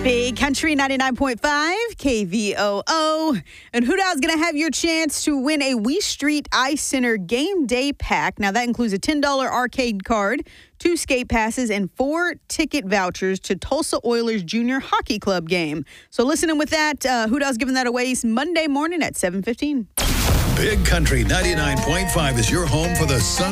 Big Country 99.5, KVOO. And Hootow's going to have your chance to win a We Street Ice Center game day pack. Now, that includes a $10 arcade card, 2 skate passes, and 4 ticket vouchers to Tulsa Oilers Junior Hockey Club game. So listen in with that. Hootow's giving that away Monday morning at 7:15. Big Country 99.5 is your home for the Sun